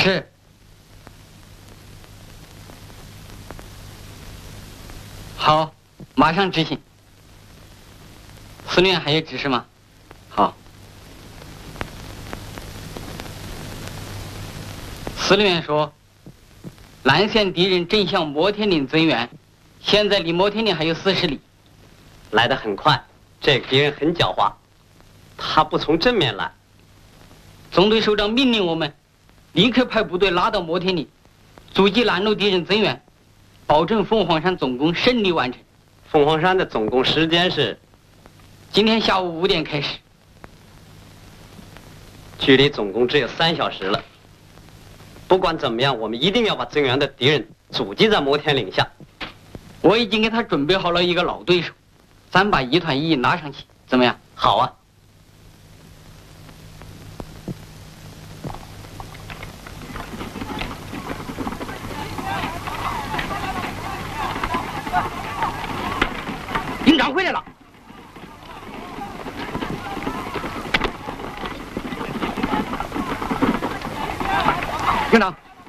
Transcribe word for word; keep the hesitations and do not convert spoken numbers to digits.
是。好，马上执行。司令员还有指示吗？好。司令员说，蓝线敌人正向摩天岭增援，现在离摩天岭还有四十里。 来得很快，这个敌人很狡猾，他不从正面来。 总队首长命令我们立刻派部队拉到摩天岭，阻击拦路敌人增援，保证凤凰山总攻胜利完成。 凤凰山的总攻时间是今天下午五点开始， 距离总攻只有三小时了。不管怎么样，我们一定要把增援的敌人阻击在摩天岭下。 我已经给他准备好了一个老对手，咱把一团一拉上去，怎么样？ 好啊。 营长回来了。营长，